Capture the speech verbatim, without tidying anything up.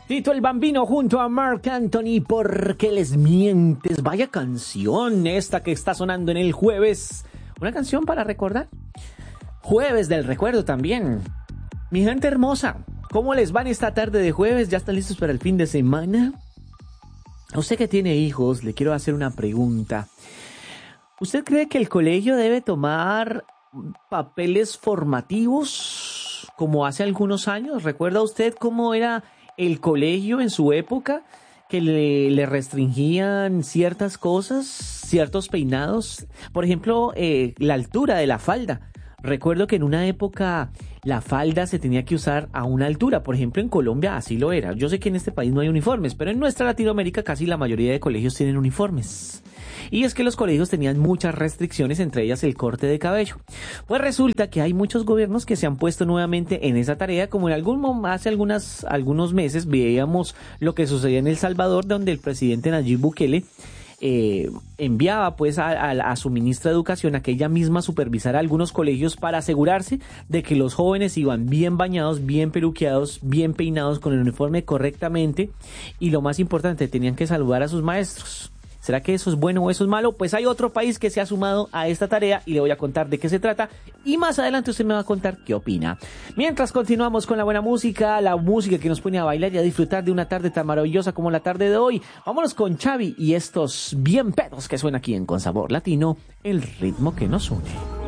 Tito el Bambino junto a Marc Anthony, ¿por qué les mientes? Vaya canción esta que está sonando en el jueves. Una canción para recordar. Jueves del recuerdo también. Mi gente hermosa, ¿cómo les van esta tarde de jueves? ¿Ya están listos para el fin de semana? Usted que tiene hijos, le quiero hacer una pregunta. ¿Usted cree que el colegio debe tomar papeles formativos como hace algunos años? ¿Recuerda usted cómo era el colegio en su época? Que le, le restringían ciertas cosas, ciertos peinados. Por ejemplo, eh, la altura de la falda. Recuerdo que en una época la falda se tenía que usar a una altura. Por ejemplo, en Colombia así lo era. Yo sé que en este país no hay uniformes, pero en nuestra Latinoamérica casi la mayoría de colegios tienen uniformes. Y es que los colegios tenían muchas restricciones, entre ellas el corte de cabello. Pues resulta que hay muchos gobiernos que se han puesto nuevamente en esa tarea, como en algún hace algunas, algunos meses veíamos lo que sucedía en El Salvador, donde el presidente Nayib Bukele Eh, enviaba pues a, a, a su ministra de Educación a que ella misma supervisara algunos colegios para asegurarse de que los jóvenes iban bien bañados, bien peluqueados, bien peinados, con el uniforme correctamente, y lo más importante, tenían que saludar a sus maestros. ¿Será que eso es bueno o eso es malo? Pues hay otro país que se ha sumado a esta tarea y le voy a contar de qué se trata y más adelante usted me va a contar qué opina. Mientras continuamos con la buena música, la música que nos pone a bailar y a disfrutar de una tarde tan maravillosa como la tarde de hoy. Vámonos con Xavi y estos bien pedos que suenan aquí en Con Sabor Latino, el ritmo que nos une.